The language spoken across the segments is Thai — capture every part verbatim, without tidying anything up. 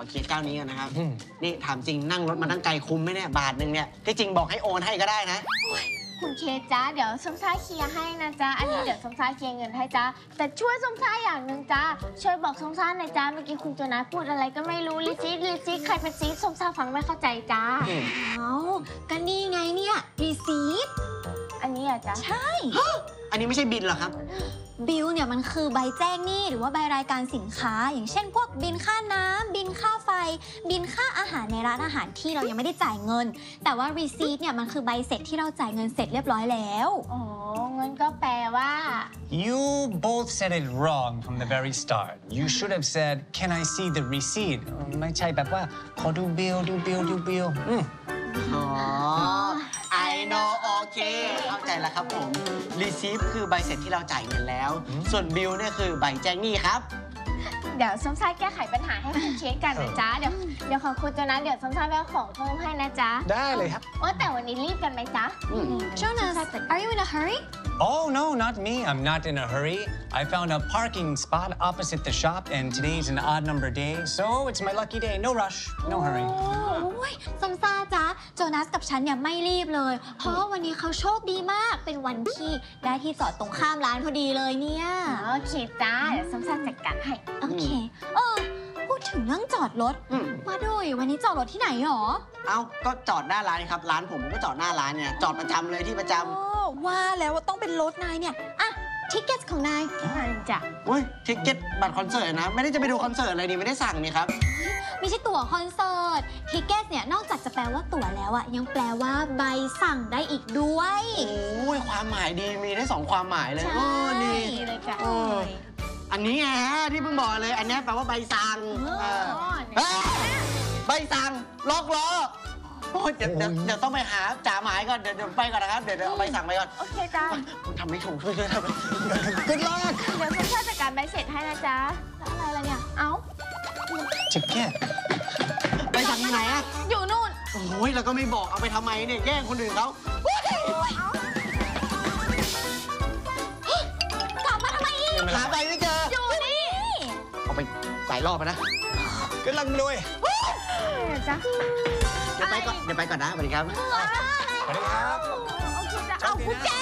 เคสเจ้านี้กันนะครับนี่ถามจริงนั่งรถมาตั้งไกลคุ้มไหมเนี่ยบาทหนึ่งเนี่ยที่จริงบอกให้โอนให้ก็ได้นะคุณเคจ้าเดี๋ยวส้มซ่าเคลียร์ให้นะจ๊ะอันนี้เดี๋ยวส้มซ่าเคลียร์เงินให้จ้าแต่ช่วยส้มซ่าอย่างหนึ่งจ้าช่วยบอกส้มซ่าหน่อยจ้าเมื่อกี้คุณโจนัสพูดอะไรก็ไม่รู้ลิซิลิซิใครเป็นซีส้มซ่าฟังไม่เข้าใจจ้าเอ้าก็นี่ไงเนี่ยรีซีทอันนี้อะจ้าใช่อันนี้ไม่ใช่บินหรอครับบิลเนี่ยมันคือใบแจ้งหนี้หรือว่าใบรายการสินค้าอย่างเช่นพวกบินค่าน้ำบินค่าไฟบินค่าอาหารในร้านอาหารที่เรายังไม่ได้จ่ายเงินแต่ว่า receipt เนี่ยมันคือใบเสร็จที่เราจ่ายเงินเสร็จเรียบร้อยแล้วอ๋อเงินก็แปลว่า You both said it wrong from the very start. You should have said, "Can I see the receipt?" ไม่ใช่แบบว่าขอดูบิลดูบิลดูบิลอ๋อ I know โอเคเข้าใจแล้วครับผม receipt คือใบเสร็จที่เราจ่ายเงินแล้วส่วนบิลเนี่ยคือใบแจ้งหนี้ครับเดี๋ยวส้มซ่าแก้ไขปัญหาให้คุณเค้กกันนะจ๊ะเดี๋ยวเดี๋ยวขอคุณโจนัสเดี๋ยวส้มซ่าไปเอาของเพิ่มให้นะจ๊ะได้เลยครับว่าแต่วันนี้รีบกันไหมจ๊ะ Jonas are you in a hurry Oh no not me I'm not in a hurry I found a parking spot opposite the shop and today's an odd number day so it's my lucky day no rush no hurry โอ้ยส้มซ่าจ๊ะโจนัสกับฉันเนี่ยไม่รีบเลยเพราะวันนี้เขาโชคดีมากเป็นวันที่ได้ที่จอดตรงข้ามร้านพอดีเลยเนี่ยโอเคจ้าเดี๋ยวส้มซ่าจัดการให้โอเคเออพูดถึงเรื่องจอดรถมาด้วยวันนี้จอดรถที่ไหนหรอเอ้าก็จอดหน้าร้านครับร้านผมก็จอดหน้าร้านเนี่ยจอดประจำเลยที่ประจำว่าแล้วว่าต้องเป็นรถนายเนี่ยอ่ะทิกเก็ตของนายจ้ะเฮ้ยทิกเก็ตบัตรคอนเสิร์ตนะไม่ได้จะไปดูคอนเสิร์ตอะไรนี่ไม่ได้สั่งนี่ครับไม่ใช่ตั๋วคอนเสิร์ตทิกเก็ตเนี่ยนอกจากจะแปลว่าตั๋วแล้วอะยังแปลว่าใบสั่งได้อีกด้วยโอ้ยความหมายดีมีได้สองความหมายเลยโอ้นี่เลยจ้ะอันนี้ไงฮะที่เพิ่งบอกเลยอันนี้แปลว่าใบสั่งใบสั่งล็อกล้อโอ้ยเดี๋ยวเดี๋ยวต้องไปหาจ่าหมายก่อนเดี๋ยวไปก่อนนะครับเดี๋ยวเอาใบสั่งไปก่อนโอเคจ้าทำไม่ถูกช่วยด้วยครับขึ้นรถเดี๋ยวคุณช่วยจัดการใบเสร็จให้นะจ๊ะแล้วอะไรล่ะเนี่ยเอ้าทิกเก็ตใบสั่งที่ไหนอะอยู่นู่นโอ้ยแล้วก็ไม่บอกเอาไปทำไมเนี่ยแย่งคนอื่นเขากลับมาทำไมอีกหาใบไม่เจออยู่นี่เอาไปหลายรอบนะกำลังรวยจ้ะเดี๋ยวไปก่อนเดี๋ยวไปก่อนนะสวัสดีครับสวัสดีครับโอเคจ้ะเอาคุณแจ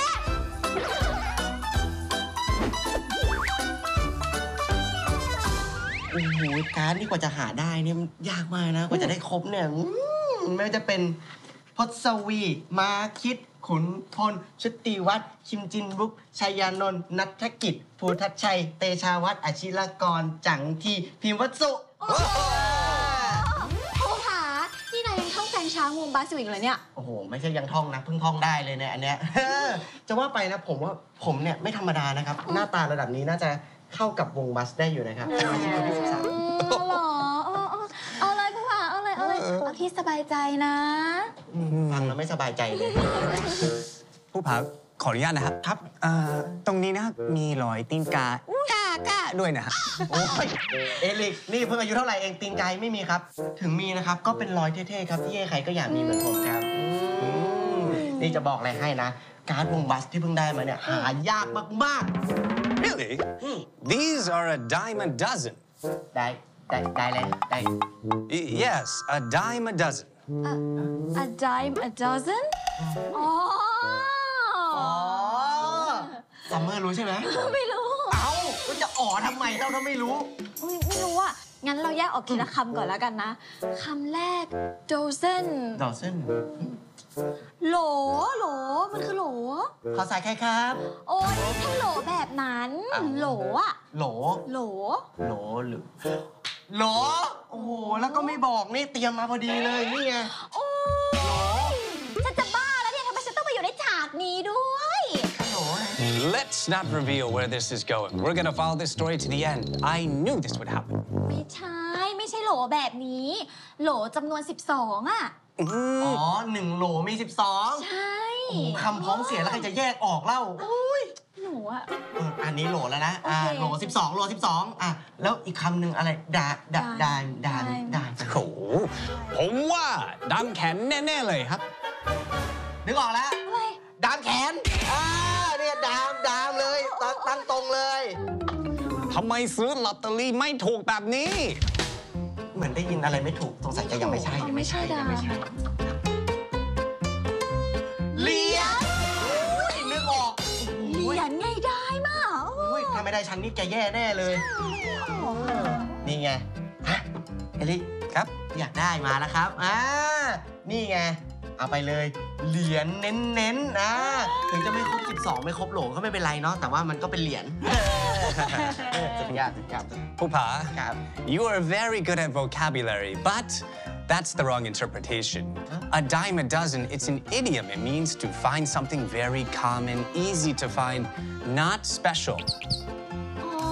โอ้โหการ์ดนี่กว่าจะหาได้เนี่ยมันยากมากนะกว่าจะได้ครบเนี่ยไม่ว่าจะเป็นพศวีมาคิดขุนพลชุติวัฒน์คิมจินบุ๊กชัยยานนท์นัฐกิจภูทัชชัยเตชาวัฒน์อาชิรกรจังทีพิมพ์วัสุโอ้หานี่นายยังท่องแฟนช้างวงบาสอยู่เหรอเนี่ยโอ้โหไม่ใช่ยังท่องนะเพิ่งท่องได้เลยเนี่ยอันเนี้ยจะว่าไปนะผมว่าผมเนี่ยไม่ธรรมดานะครับหน้าตาระดับนี้น่าจะเข้ากับวงบัสได้อยู่นะครับอายุที่สิบสามหรอเอาเลยผู้ผ่าเอาเลยเอาเลยเอาที่สบายใจนะฟังแล้วไม่สบายใจเลยผู้ผ่าขออนุญาตนะครับครับตรงนี้นะครับมีรอยตีนกากากาด้วยนะฮะโอ้ยเอลิกนี่เพิ่งอายุเท่าไหร่เองตีนกายไม่มีครับถึงมีนะครับก็เป็นรอยเท่ๆครับที่ใครก็อยากมีเหมือนผมครับนี่จะบอกอะไรให้นะการ์ดวงบัสที่เพิ่งได้มาเนี่ยหายากมากๆ Really? These are a dime a dozen. ได้ได้ได้เลยได้ Yes, a dime a dozen. A dime a dozen? อ๋ออ๋อซัมเมอร์รู้ใช่ไหมไม่รู้เอ้าก็จะอ๋อทำไมเจ้าถ้าไม่รู้ไม่รู้อ่ะงั้นเราแยกออกทีละคำก่อนแล้วกันนะคำแรก dozen dozen โหลโหลมันคือโหลขอสายใครครับโอ้ยไม่ใช่โหลแบบนั้นโหลอะโหลโหลโหลหรือโหลโอ้โหแล้วก็ไม่บอกนี่เตรียมมาพอดีเลยนี่ไงโอ้ยฉันจะบ้าแล้วเนี่ยทำไมฉันต้องมาอยู่ในฉากนี้ด้วย Let's not reveal where this is going. We're gonna follow this story to the end. I knew this would happen. ไม่ใช่ไม่ใช่โหลแบบนี้โหลจำนวนสิบสองอะอ๋อหนึ่งโหลมีสิบสองใช่คำพ้องเสียแล้วใครจะแยกออกเล่าอุ้ยหนูอะอันนี้โหลแล้วนะอ่าโหลสิบสองโหลสิบสองอ่ะแล้วอีกคำหนึ่งอะไรดาดาดานดานดานโอ้ผมว่าดามแขนแน่ๆเลยครับนึกออกแล้วดามแขนอ่าเนี่ยดามดามเลยตั้งตรงเลยทำไมซื้อลอตเตอรี่ไม่ถูกแบบนี้เหมือนได้ยินอะไรไม่ถูกสงสัยจะยังไม่ใช่อ๋อไม่ใช่ดายังไม่ใช่เหรียญอุ้ยนึกออกเหรียญไงได้มาอุ้ยถ้าไม่ได้ชั้นนี่แกแย่แน่เลย นี่ไงฮะเอลิครับอยากได้มาแล้วครับอ่านี่ไง เอาไปเลย เหรียญเน้นๆนะถึงจะไม่ครบสิบสองไม่ครบโหลก็ไม่เป็นไรเนาะ แต่ว่ามันก็เป็นเหรียญสุดยอดสุดยอด Pupa, ครับ you are very good at vocabulary, but that's the wrong interpretation. A dime a dozen, it's an idiom. It means to find something very common, easy to find, not special. อ๋อ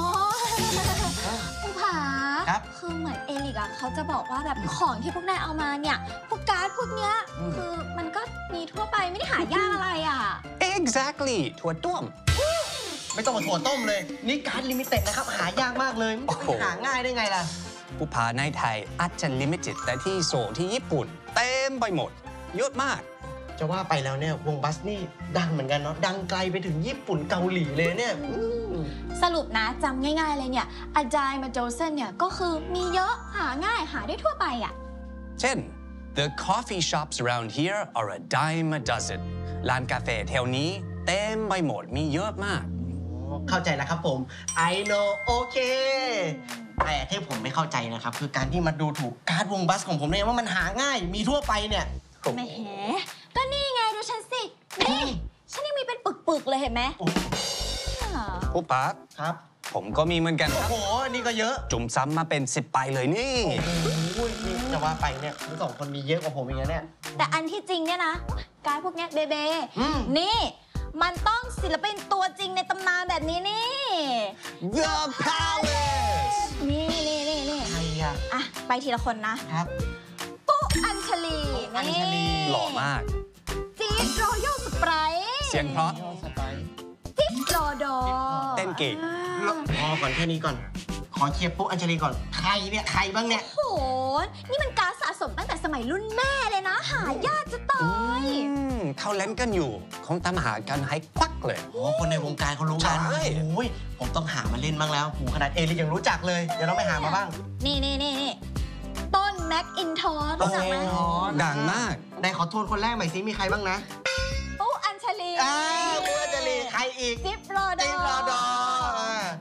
ภูผาครับคือเหมือนเอลิกอะเขาจะบอกว่าแบบของที่พวกนายเอามาเนี่ย พวกการ์ดพวกเนี้ย คือมันก็มีทั่วไปไม่ได้หายากอะไรอะ Exactly. ถั่วต้วมไม่ต้องมาถั่วต้มเลย นี่การ์ดลิมิเต็ดนะครับ หายากมากเลยมันจะไปหาง่ายได้ไงล่ะผู้ผาในไทยอาจจะ limited แต่ที่โซลที่ญี่ปุ่นเต็มไปหมดเยอะมากจะว่าไปแล้วเนี่ยวงบัสนี่ดังเหมือนกันเนาะ ดังไกลไปถึงญี่ปุ่นเกาหลีเลยเนี่ยอืมสรุปนะจำง่ายๆเลยเนี่ยอาจายมาโจเซนเนี่ยก็คือมีเยอะหาง่ายหาได้ทั่วไปอะเช่น the coffee shops around here are a dime a dozen ร้านกาแฟแถวนี้เต็มไปหมดมีเยอะมากเข้าใจแล้วครับผม I know โอเค แต่ที่ผมไม่เข้าใจนะครับ คือการที่มาดูถูกการ์ดวงบัสของผมเนี่ยว่ามันหาง่าย มีทั่วไปเนี่ยแหมก็นี่ไงดูฉันสิ นี่ ฉันยังมีเป็นปึกๆเลยเห็นไหมโอ้อ่าผู้ผาครับผมก็มีเหมือนกันคโอ้รับโห นี่ก็เยอะจุ่มซ้ำมาเป็นสิบใบเลยนี่โอ้ยนี่จะว่าไปเนี่ยทั้งสองคนมีเยอะกว่าผมอีกนะเนี่ยแต่อันที่จริงเนี่ยนะ การดพวกเนี้ยเบเบอืมนี่ มันต้องศิลปินตัวจริงในตำนานแบบนี้นี่ The Palace นี่นี่นี่นี่ใครอะอ่ะ ไปทีละคนนะครับปุ๊อัญชลีอัญชลีหล่อมากจี๊ดรอยัลสไปร์เสียงเพราะสไปร์จิ๊บรอดอเต้นเก่งพอก่อนแค่นี้ก่อน ขอเคลียร์ปุ๊อัญชลีก่อน ใครเนี่ย ใครบ้างเนี่ยโห นี่มันการดสะสมตั้งแต่สมัยรุ่นแม่เลยนะ หายากจะตายอืมเขาเล่นกันอยู่เขาตามหากันให้ควักเลยโอ้คนในวงการเขารู้กันใช่โอ้ยผมต้องหามาเล่นบ้างแล้วโหขนาดเอลิยังรู้จักเลย เดี๋ยวเราไปหามาบ้างนี่นี่นี่นี่ต้นแม็กอินทอร์รู้จักไหมอ๋อดังมากไหนขอทวนคนแรกใหม่สิมีใครบ้างนะปุ๊อัญชลีอ่าปุ๊อัญชลีใครอีกจิ๊บรอดอติ๊บรอดออ่า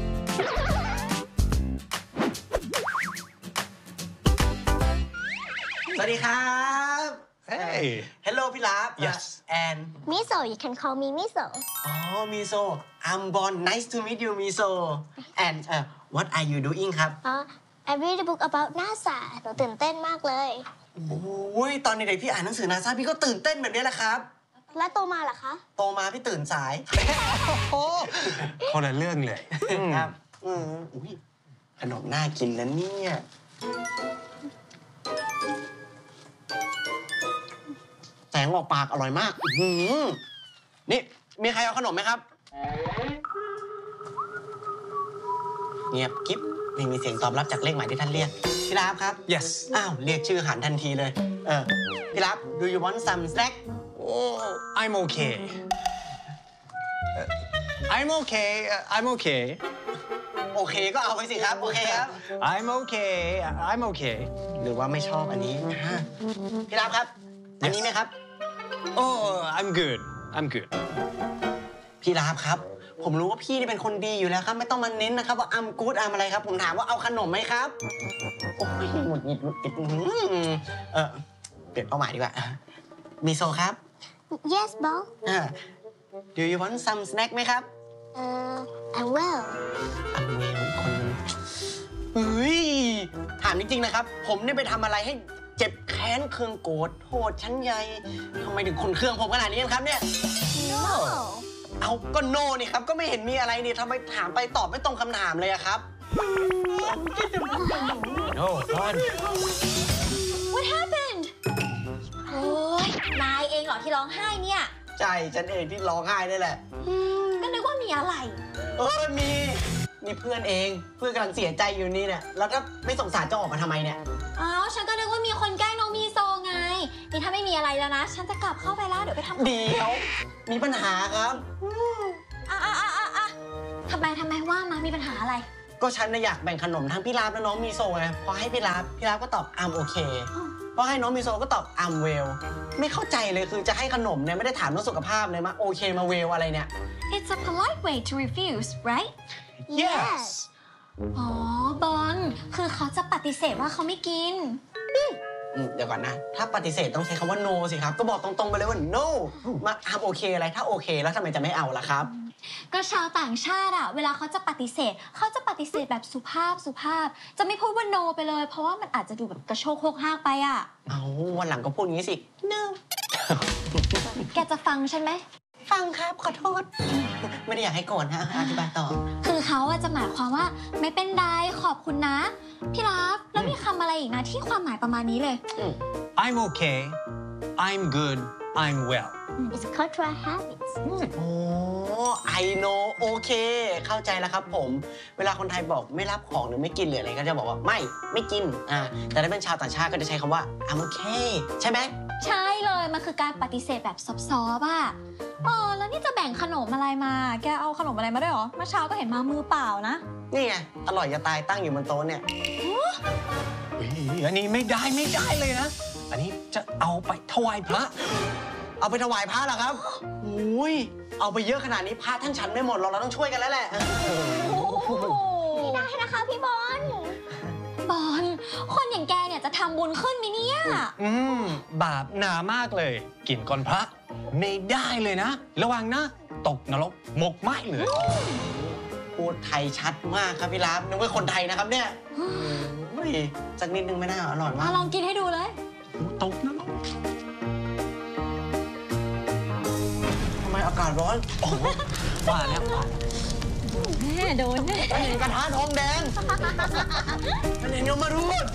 สวัสดีครับ Hey Hello พี่ลาฟ Yes and Miso you can call me Miso อ๋อมิโซ I'm Bon nice to meet you มิโซ and uh, what are you doing ครับอ๋อ I read a book about NASA หนูตื่นเต้นมากเลยโอ้ยตอนเด็กๆพี่อ่านหนังสือนาซาพี่ก็ตื่นเต้นแบบนี้แหละครับและโตมาล่ะคะโตมาพี่ตื่นสายคนละเรื่องเลยครับอืมอุ้ยขนมน่ากินนะเนี่ยแสงออกปากอร่อยมากอื้อหือนี่ มีใครเอาขนมไหมครับ เงียบกิ๊บไม่มีเสียงตอบรับจากเลขหมายที่ท่านเรียก พี่ลาฟครับ Yes อ้าว เรียกชื่อหันทันทีเลย เออ พี่ลาฟ do you want some snack Oh I'm okay Uh, I'm okay uh, I'm okay โอเคก็เอาไปสิครับ โอเคครับ I'm okay I'm okay หรือว่าไม่ชอบอันนี้อ่าพี่ลาฟครับ อันนี้ไหมครับ Oh I'm good I'm good พี่ลาฟครับ ผมรู้ว่าพี่นี่เป็นคนดีอยู่แล้วครับ ไม่ต้องมาเน้นนะครับว่าอัมกูดอัมอะไรครับ ผมถามว่าเอาขนมไหมครับ โอ้ยหงุดหงิดหงุดหงิดอื้อหือเออเปลี่ยนเป้าหมายดีกว่ามีโซครับ Yes Bo อ่า Do you want some snack ไหมครับเอ่อ I will อันเวลอีกคนนึงเฮ้ย ถามจริงๆนะครับ ผมเนี่ยไปทำอะไรให้เจ็บแค้นเคืองโกรธโทษชั้นใหญ่ทำไมถึงคุณเครื่องผมขนาดนี้ครับเนี่ย No เอาก็โน่นี่ครับ ก็ไม่เห็นมีอะไรนี่ทำไมถามไปตอบไม่ตรงคำถามเลยอะครับ No what What happened โอ้ยนายเองเหรอที่ร้องไห้เนี่ยใช่ฉันเองที่ร้องไห้นี่แหละก็นึกว่ามีอะไรเออมีนี่เพื่อนเองเพื่อนกำลังเสียใจอยู่นี่เนี่ยแล้วก็ไม่สงสารจะออกมาทำไมเนี่ยอ้าวฉันก็นึกว่ามีคนแกล้งน้องมีโซไง นี่ถ้าไม่มีอะไรแล้วนะ ฉันจะกลับเข้าไปแล้วเดี๋ยวไปทำเดี๋ยวมีปัญหาครับอ่ะอ่ะอ่ะอ่ะอ่ะทำไมทำไมว่ามามีปัญหาอะไรก็ฉันน่ะอยากแบ่งขนมทั้งพี่ลาบและน้องมีโซไงพอให้พี่ลาบพี่ลาบก็ตอบ I'm okay พอให้น้องมีโซก็ตอบ I'm well ไม่เข้าใจเลยคือจะให้ขนมเนี่ยไม่ได้ถามเรื่องสุขภาพเลยมาโอเคมา well อะไรเนี่ย It's a polite way to refuse right Yes. อ๋อบอลคือเขาจะปฏิเสธว่าเขาไม่กินอืมเดี๋ยวก่อนนะ ถ้าปฏิเสธต้องใช้คำว่า no สิครับ ก็บอกตรงๆไปเลยว่า no มาทำโอเคอะไร ถ้าโอเคแล้วทำไมจะไม่เอาล่ะครับก็ชาวต่างชาติอะเวลาเขาจะปฏิเสธเขาจะปฏิเสธแบบสุภาพสุภาพ จะไม่พูดว่า no ไปเลย เพราะว่ามันอาจจะดูแบบกระโชกโคกห้ากไปอะเอาวันหลังก็พูดอย่างนี้สิ no แกจะฟังฉันไหมฟังครับ ขอโทษ ไม่ได้อยากให้โกรธฮะอธิบายต่อคือเขาอะจะหมายความว่าไม่เป็นไรขอบคุณนะ พี่รับแล้วมีคำอะไรอีกนะที่ความหมายประมาณนี้เลย I'm okay. I'm good. I'm well. It's cultural habits โอ้ I know โอเค เข้าใจแล้วครับผม เวลาคนไทยบอกไม่รับของหรือไม่กินหรืออะไรก็จะบอกว่าไม่ไม่กินอ่าแต่ถ้าเป็นชาวต่างชาติก็จะใช้คำว่า I'm okay ใช่ไหมใช่เลยมันคือการปฏิเสธแบบซอฟๆอะเออแล้วนี่จะแบ่งขนมอะไรมา แกเอาขนมอะไรมาด้วยเหรอเมื่อเช้าก็เห็นมามือเปล่านะนี่ไง อร่อยจะตายตั้งอยู่บนโต๊ะเนี่ยเฮ้ยอันนี้ไม่ได้ไม่ได้เลยนะ อันนี้จะเอาไปถวายพระเอาไปถวายพระเหรอครับอุ้ยเอาไปเยอะขนาดนี้พระท่านฉันไม่หมดหรอกเราต้องช่วยกันแล้วแหละไม่ได้นะคะพี่บอล บอล คนอย่างแกเนี่ยจะทำบุญขึ้นไหมเนี่ยอืม บาปหนามากเลย กินก่อนพระ ไม่ได้เลยนะ ระวังนะ ตกนรกหมกไหม้เลยพูดไทยชัดมากครับพี่รับนึกว่าคนไทยนะครับเนี่ยเฮ้ยสักนิดนึงไม่น่าอร่อยมาอ่ะกลองกินให้ดูเลยตกนรกทำไมอากาศร้อนโอ้โหว่าแล้วว่าแล้วแม่โดนแน่ไม่เห็นกระทะทองแดงมันเห็นยมรูป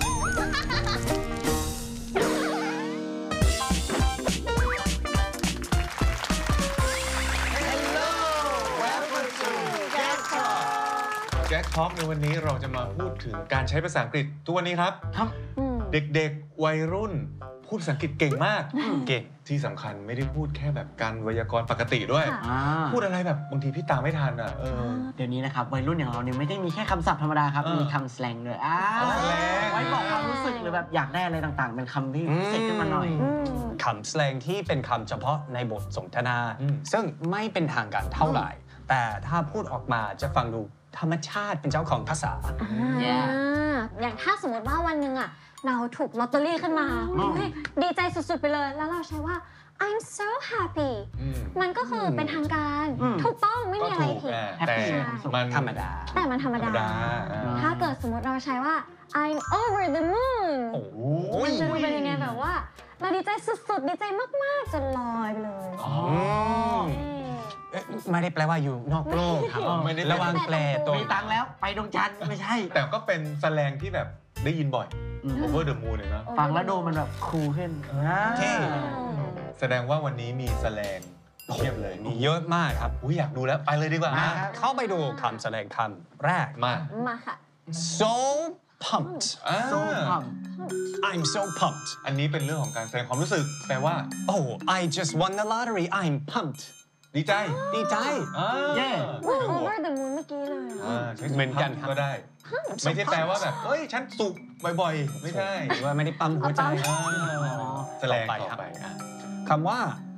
แจ็คท็อกในวันนี้เราจะมาพูดถึงการใช้ภาษาอังกฤษทุกวันนี้ครับครับเด็กๆ วัยรุ่น พูดภาษาอังกฤษเก่งมากเก่งที่สำคัญไม่ได้พูดแค่แบบการไวยากรณ์ปกติด้วยอ่าพูดอะไรแบบบางทีพี่ตามไม่ทันอ่ะเออเดี๋ยวนี้นะครับวัยรุ่นอย่างเราเนี่ยไม่ได้มีแค่คำศัพท์ธรรมดาครับเออมีคำแสลงด้วยอ่าอ๋อแสลงไว้บอกความรู้สึกหรือแบบอยากได้อะไรต่างๆ เป็นคำที่พิเศษขึ้นมาหน่อยคำแสลงที่เป็นคำเฉพาะในบทสนทนาอืมซึ่งไม่เป็นทางการเท่าไหร่ แต่ถ้าพูดออกมาจะฟังดูธรรมชาติเป็นเจ้าของภาษา Yeah อย่างถ้าสมมติว่าวันหนึ่งอะเราถูกลอตเตอรี่ขึ้นมาอืมเฮ้ยดีใจสุดๆไปเลย แล้วเราใช้ว่า I'm so happy อืมมันก็คือเป็นทางการอืมถูกต้องไม่ก็มีอะไรถูกผิดแหละแฮปแต่ปี้มันธรรมดาแต่มันธรรมธรรมดาดาอ่าถ้าเกิดสมมติเราใช้ว่า I'm over the moon โอ้มันยจะดูเป็นยังไงแบบว่า เราดีใจสุดๆ ดีใจมากๆ จนลอยไปเลยอ๋อเอ๊ะไม่ได้แปลว่าอยู่นอกโลกครับอ๋อไม่ได้ระวังแปลตรงมีตังค์แล้วไปดวงจันทร์ไม่ใช่แต่ก็เป็นแสแลงที่แบบได้ยินบ่อยอืม over the moon เลยนะฟังแล้วดูมันแบบคูลขึ้นเท่แสดงว่าวันนี้มีแสแลงเทียบเลยมีเยอะมากครับอุ้ยอยากดูแล้วไปเลยดีกว่ามาเข้าไปดูคำแสดงคำแรกมามาค่ะ so pumped อ่าโซ่พัม I'm so pumped อันนี้เป็นเรื่องของการแสดงความรู้สึกแปลว่า oh I just won the lottery I'm pumped ดีใจดีใจอ่าเย่ over the moon เมื่อกี้เลยอ่าใช้เหมือนกันครับก็ได้ ไม่ใช่แปลว่าแบบ เฮ้ย ฉันสุกบ่อยๆ ไม่ใช่หรือว่าไม่ได้ปั๊มหัวใจอ่าแสดงต่อไปต่อครับไปอ่ะคำว่า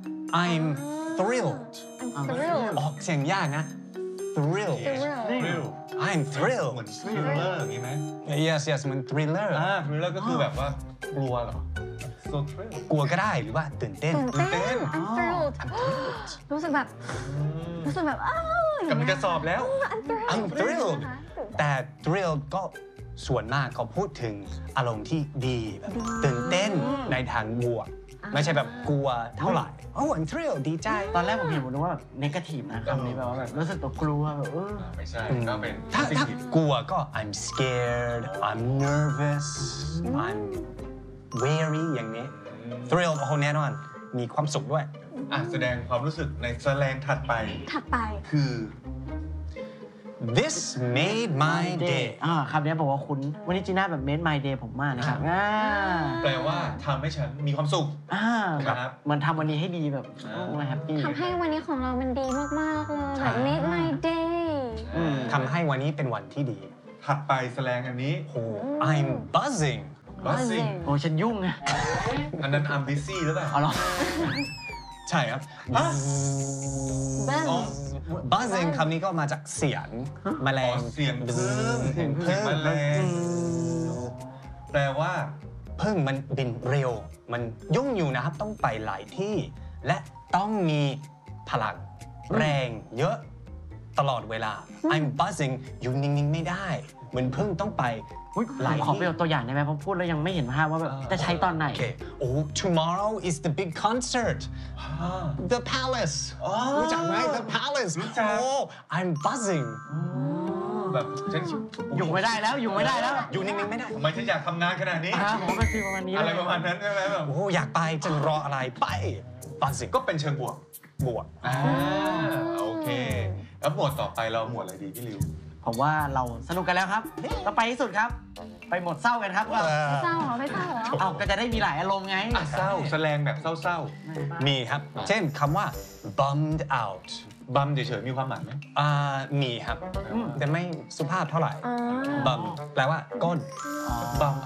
I'm thrilled I'm thrilled ออกเสียงยากนะ thrilled thrilled I'm thrilled เหมือนทริลเลอร์อย่างนี้ไหม yes yes มัน thriller อ่าทริลเลอร์ก็คือแบบว่ากลัวเหรอ so thrill กลัวก็ได้หรือว่าตื่นเต้นตื่นเต้น I'm thrilled รู้สึกแบบ รู้สึกแบบ อ้าวกำลังจะสอบแล้ว I'm thrilled แต่ thrilled ก็ส่วนมากเขาพูดถึงอารมณ์ที่ดีแบบตื่นเต้นในทางบวก ไม่ใช่แบบกลัวเท่าไหร่ oh I'm thrilled ดีใจตอนแรกผมเห็นผมนึกว่าแบบนกาทีฟนะคำนี้แบบว่าแบบรู้สึกตัวกลัวแบบเออไม่ใช่ ก็เป็นถ้าถ้า positive กลัวก็ I'm scared I'm nervous I'm weary อย่างนี้ thrilled โอ้โหแน่นอน มีความสุขด้วยอ่ะแสดงความรู้สึกในแสแลงถัดไปถัดไปคือ this made my day อ่าคำนี้บอกว่าคุณวันนี้จีน่าแบบ made my day ผมมากนะครับอ่าแปลว่าทำให้ฉันมีความสุขอ่าแบบครับเหมันทำวันนี้ให้ดีแบบอ่าโอ้แฮปปี้ทำให้วันนี้ของเรามันดีมากๆเลยแบบใช่ make my day อืมทำให้วันนี้เป็นวันที่ดีถัดไปแสลงอันนี้โอ้ I'm buzzing buzzing โอ้ฉันยุ่งไงอันนั้น I'm busy หรือเปล่าเอาเหรอใช่ครับอ่ะ อ๋อ buzzing คำนี้ก็มาจากเสียงแมลอ๋อง เสียงพึ่งเสียงเสียพึ่งงแมลงแปลว่าพึ่งมันบินเร็ว มันยุ่งอยู่นะครับ ต้องไปหลายที่ และต้องมีพลังแรงเยอะตลอดเวลา I'm buzzing อยู่นิ่งๆไม่ได้ เหมือนพึ่งต้องไปอุ๊ยหลายขอที่ประโยคตัวอย่างได้ไหมเพราะพูดแล้วยังไม่เห็นภาพว่าแบบจะใช้ตอนไหนโอเค oh tomorrow is the big concert the palace รู้จักไหม the palace รู้จัก oh I'm buzzing แบบฉันอยู่ไม่ได้แล้วอยู่ไม่ได้แล้วอยู่นิ่งๆไม่ได้ทำไมฉันอยากทำงานขนาดนี้อ่าผมก็คือประมาณนี้อะไรเลยประมาณนั้นใช่ไหมแบบโอ้อยากไปจะรออะไรไป buzzing ก็เป็นเชิงบวกบวกอ่าโอเค แล้วหมวดต่อไปเราหมวดอะไรดีพี่ริวผมว่าเราสนุกกันแล้วครับเราไปที่สุดครับ ไปหมดเศร้ากันครับไม่เศร้าเหรอไม่เศร้าเหรอเอาก็จะได้มีหลายอารมณ์ไงอ่ะเศร้าแสลงแบบเศร้ามีครับ เช่นคำว่า bummed out ๆบัมเฉยๆมีความหมายไหมอ่ามีครับ แต่ไม่สุภาพเท่าไหร่อ๋อ bum แปลว่าก้นบัมเอา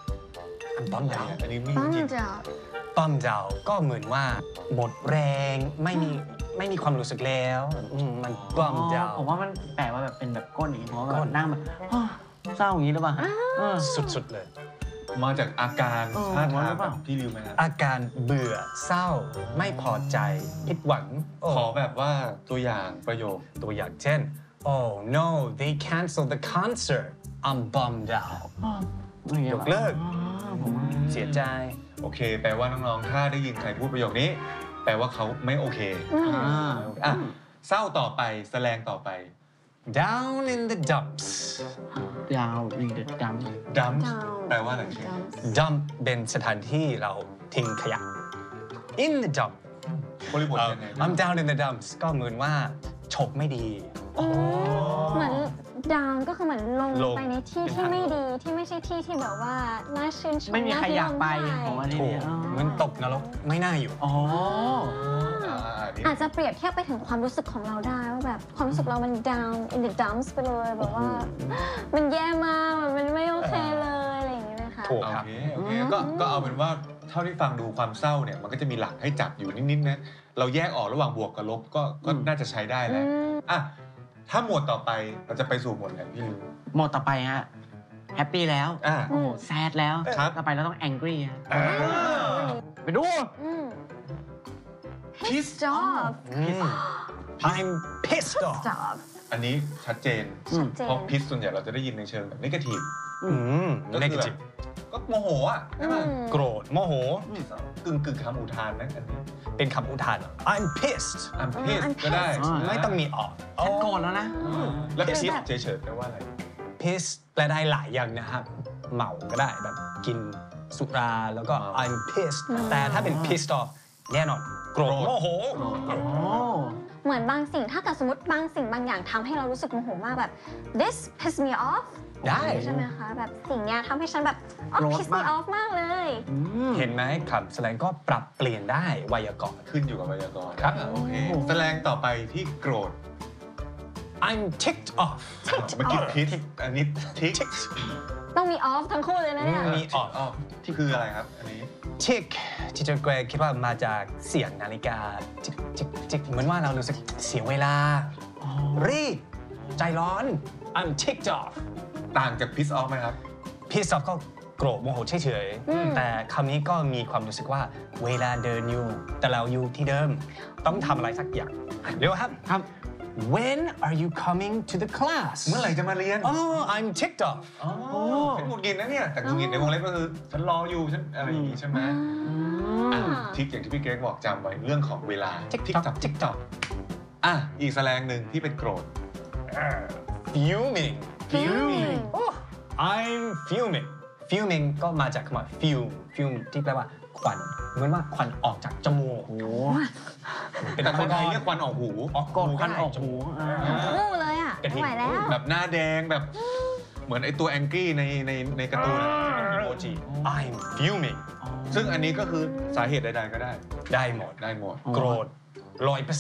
I'm bummed out อันนี้มีบ้าจริงจ้ะ bummed out ก็เหมือนว่าหมดแรงไม่มีไม่มีความรู้สึกแล้วอืมมัน bummed อ๋อ out ผมว่ามันแปลว่าแบบเป็นแบบก้นอย่างนี้เพราะว่าแบก้บนนั่งแบบอ้อเศร้าอย่างนี้หรือเปล่าเออสุดๆเลยมาจากอาการเออท่าผมว่าทางหรือเปแบล่าบพี่ริวไหมครับอาการเบื่อเศร้าไม่พอใจผิดหวังโอ้ขอแบบว่าตัวอย่างประโยคตัวอย่างเช่น oh no they canceled the concert I'm bummed out อย่างเงี้ยกเลิกอ๋อผมว่าเสียใจโอเค แปลว่าน้องๆ ถ้าได้ยินใครพูดประโยคนี้ แปลว่าเขาไม่โอเคอ่าอ่ะเศร้าต่อไปแสลงต่อไป down in the dumps ยาวอิงเดดดัมดัม Down แปลว่าอะไร dump เป็นสถานที่เราทิ้งขยะ in the dump บริบทเอ่อยังไง I'm down in the dumps ก็เหมือนว่าฉกไม่ดีเหมือนดาวก็คือเหมือนลงลงไปในที่เป็นที่ทางไม่ดีที่ไม่ใช่ที่ที่แบบว่าน่าชื่นชมไม่มีใครอยากไปน่าผมว่าพินี่มพ์ถูกเนี่ยเหมือนตกนรกไม่น่าอยู่อ๋ออ่าอันนี้อาจจะเปรียบเทียบไปถึงความรู้สึกของเราได้ว่าแบบความรู้สึกเรามัน down in the dumps ไปเลยแบบว่า มันแย่มากแบบมันไม่โอเคเลยอะไรอย่างเงี้ยนะคะถูกโอครับเคโอเคก็ก็เอาเป็นว่าเท่าที่ฟังดูความเศร้าเนี่ยมันก็จะมีหลักให้จับอยู่นิดๆนะเราแยกออกระหว่างบวกกับลบก็ก็น่าจะใช้ได้แล้วอืมอ่ะถ้าหมวดต่อไปเราจะไปสู่หมวดไหนพี่ริวหมดต่อไปฮะแฮปปี้แล้วอ่ะโอ้แซดแล้วครับต่อไปเราต้องแองกี้ฮะอ่าไปดูอืม Pissed off อืม I'm pissed off job อันนี้ชัดเจนอืมเจนเพราะพิษส่วนใหญ่เราจะได้ยินในเชิงแบบนิเกทีฟอืม negative ก็โมโหอ่ะใช่ไหมอืมโกรธโมโหกึ่งกึ่งคำอุทานนะอันนี้เป็นคำอุทาน I'm pissed I'm pissed I'm ก็ได้ pissed ไม่ต้องมีออกฉันโกรธแล้วนะแล้วคือพิษแบบเฉยๆแปลว่าอะไร piss แปลได้หลายอย่างนะครับ เมาก็ได้แบบกินสุราแล้วก็ I'm pissed แต่ถ้าเป็น pissed off แน่นอนโกรธโมโหโอ้เหมือนบางสิ่งถ้าเกิดสมมติบางสิ่งบางอย่างทำให้เรารู้สึกโมโหมากแบบ this piss me off ได้ใช่ไหมคะแบบสิ่งเนี้ยทำให้ฉันแบบอ๋อ piss me off มากเลยอืมเห็นไหมคำแสดงก็ปรับเปลี่ยนได้ไวยากรณ์ขึ้นอยู่กับไวยากรณ์ครับอ่ะโอเคแสดงต่อไปที่โกรธ I'm ticked off เมื่อกี้พิษอันนี้ทิกต้องมี off ทั้งคู่เลยนะเนี่ยมีออกอ๋อคืออะไรครับ อันนี้ tick ที่เจอแกรคิดว่ามาจากเสียงนาฬิกาจิกจิกจิกเหมือนว่าเรารู้สึกเสียเวลา รีบ ใจร้อน I'm ticked off ต่างจากพิษออฟไหมครับ pissed off ก็โกรธโมโหเฉยอืมๆแต่คำนี้ก็มีความรู้สึกว่าเวลาเดินอยู่ แต่เราอยู่ที่เดิม ต้องทำอะไรสักอย่างเดี๋ยวครับครับ When are you coming to the class เมื่อไหร่จะมาเรียน Oh I'm ticked off อ๋อฉันหงุดหงิดนะเนี่ย แต่หงุดหงิดในวงเล็บก็คือฉันรออยู่ฉันอะไรอย่างงี้ใช่ไหมอ่ะทิกอย่างที่พี่เกรกบอกจำไว้เรื่องของเวลา Tick ทิก tock ตับทิกตับอ่ะอีกแสดงหนึ่งที่เป็นโกรธ fuming fuming Oh, I'm fuming fuming ก็มาจากคำว่า fume fume ที่แปลว่าควันเหมือนว่าควันออกจากจมูกโอ้เป็นแต่คนไทยก้อเรียกควันออกหูออกโกรธหูกันได้ออกหูอ่างูเลยอ่ะกระทิไม่งไหวแล้วแบบหน้าแดงแบบเหมือนไอตัวแองกี้ในในในการ์ตูนอะที่เป็นอีโมจิ I'm fuming ซึ่งอันนี้ก็คือสาเหตุใดๆก็ได้ได้หมดได้หมดโกรธร้อยเปอร์เซ็นต์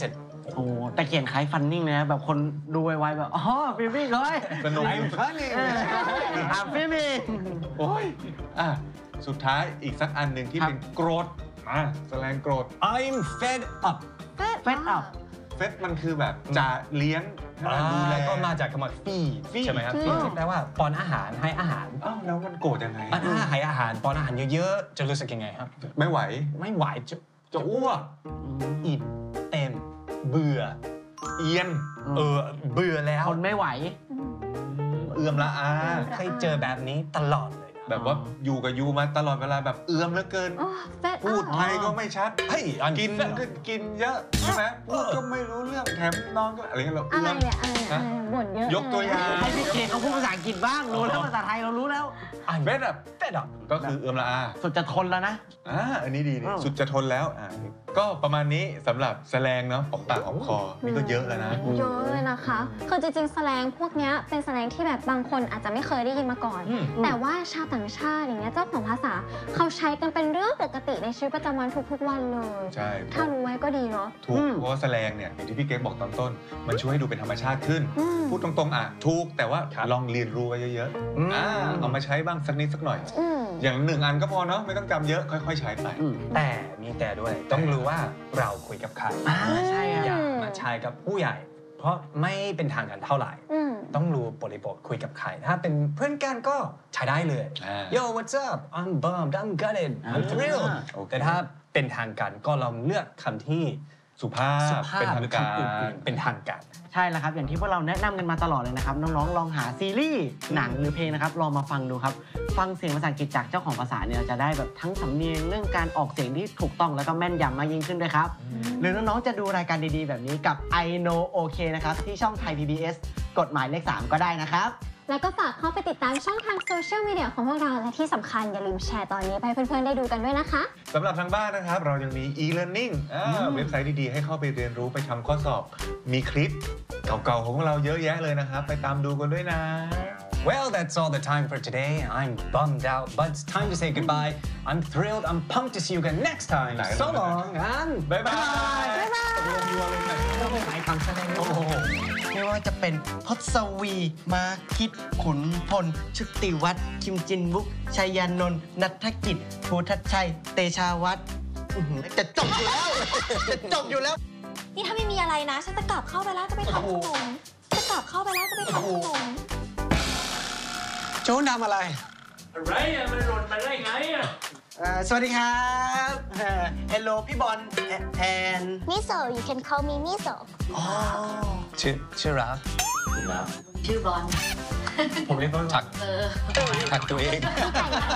โอ้แต่เขียนคล้ายฟันนิ่งเลยนะแบบคนดูไวๆแบบอ๋อฟิมี่เลยสนุก I'm funny เอออ่ะฟิมี่โอ้ยอ่ะสุดท้ายอีกสักอันหนึ่งที่ครับเป็นโกรธมาแสดงโกรธ I'm fed up เฟซอัพเฟสมันคือแบบจะเลี้ยงอ่าดูแลก็มาจากคำว่า feed feed ใช่ไหมครับ feed feed แปลว่าป้อนอาหารให้อาหารอ้าวแล้วมันโกรธยังไงอ่ะถ้าให้อาหารป้อนอาหารเยอะๆ จะรู้สึกยังไงครับไม่ไหวไม่ไหวจะจะอ้วกอิ่มเต็มเบื่อเอียนเออเบื่อแล้วทนไม่ไหวเอื้อมละอาเคยเจอแบบนี้ตลอดเลยแบบว่าอยู่กับยูมาตลอดเวลาแบบเอื้อมเหลือเกินโอ้เฟดพูดไทยก็ไม่ชัดเฮ้ยอันกิน fed ก็ up กินเยอะใช่ไหมพูดก็ไม่รู้เรื่องแถมนอนก็อะไรเงี้ยเราอะเอื้ไรอมเนี่ยอะไรเนี่ยอะไรบ่นเยอะยกตัวอย่างให้พี่เคเขาพูดภาษาอังกฤษบ้างรู้แล้วภาษาไทยเรารู้แล้ว I'm เฟสแบบ fed up ก็คือเอื้อมละอาสุดจะทนแล้วนะอ่าอันนี้ดีดีอ้าวสุดจะทนแล้วอ่าก็ประมาณนี้สำหรับแสลงเนาะของปากของคอนี่ก็เยอะแล้วนะเยอะเลยนะคะ คือจริงๆแสลงพวกเนี้ยเป็นแสลงที่แบบบางคนอาจจะไม่เคยได้ยินมาก่อนอืมแต่ว่าชาวต่างชาติอย่างเงี้ยเจ้าของภาษาเขาใช้กันเป็นเรื่องปกติในชีวิตประจำวันทุกๆวันเลยใช่ถ้ารู้ไว้ก็ดีเนาะถูกเพราะว่าแสลงเนี่ยอย่างที่พี่เก๊กบอกตอนต้น มันช่วยให้ดูเป็นธรรมชาติขึ้นอืมพูดตรงๆอ่ะถูกแต่ว่าครับลองเรียนรู้ไว้เยอะอืมๆอ่าเอามาใช้บ้างสักนิดสักหน่อยอืมอย่างหนึ่งอันก็พอเนาะไม่ต้องจำเยอะค่อยๆใช้ไปอืมแต่มีแต่ด้วย ต้องรู้ว่าเราคุยกับใครอ่าใช่ครับอย่ามาใช้กับผู้ใหญ่ เพราะไม่เป็นทางกันเท่าไหร่อืมต้องรู้บริบทคุยกับใคร ถ้าเป็นเพื่อนกันก็ใช้ได้เลยอ่า Yo what's up I'm bummed I'm gutted อ่า I'm thrilled โอเคแต่ถ้าเป็นทางการก็ลองเลือกคำที่สุภาพสุภาพเป็นทาหงรือการคำอื่นๆเป็นทางการใช่แล้วครับ อย่างที่พวกเราแนะนำกันมาตลอดเลยนะครับ น้องๆ ลองหาซีรีส์หนังหรือเพลงนะครับ ลองมาฟังดูครับ ฟังเสียงภาษาอังกฤษจากเจ้าของภาษาเนี่ยจะได้แบบทั้งสำเนียงเรื่องการออกเสียงที่ถูกต้องแล้วก็แม่นยำมากยิ่งขึ้นด้วยครับ หรือน้องๆ จะดูรายการดีๆ แบบนี้กับ I Know OK นะครับ ที่ช่องไทย พี บี เอส กฎหมายเลขสามก็ได้นะครับแล้วก็ฝากเข้าไปติดตามช่องทางโซเชียลมีเดียของพวกเรา และที่สำคัญอย่าลืมแชร์ตอนนี้ไปให้เพื่อนๆได้ดูกันด้วยนะคะสำหรับทางบ้านนะครับ เรายังมี e-learning อ่าเว็บไซต์ดีๆ ให้เข้าไปเรียนรู้ไปทำข้อสอบ มีคลิปเก่าๆ ของเราเยอะแยะเลยนะครับ ไปตามดูกันด้วยนะ Well, that's all the time for today. I'm bummed out, but it's time to say goodbye. I'm thrilled. I'm pumped to see you again next time. So long, and บ๊ายบายตกลงยัวลงไหนหลายคำแสดงโอ้โหไม่ว่าจะเป็นพศวี มาคิด ขุนพล ชุติวัฒน์คิมจินวุกชัยยานนท์นัฐกิจ ภูทัชชัย เตชาวัฒน์อื้อหือจะจบอยู่แล้ว จะจบอยู่แล้วนี่ถ้าไม่มีอะไรนะ ฉันจะกลับเข้าไปแล้วจะไปทำขนมจะกลับเข้าไปแล้วจะไปทำขนมโจนทำอะไรอะไรอ่ะมันหล่นมาได้ไงอ่ะเอ่อสวัสดีครับเอ่อ Hello พี่บอลแอน Miso you can call me Miso อ๋อชื่อชื่อรักชื่อบอลผมเรียกว่าถักถักตัวเอง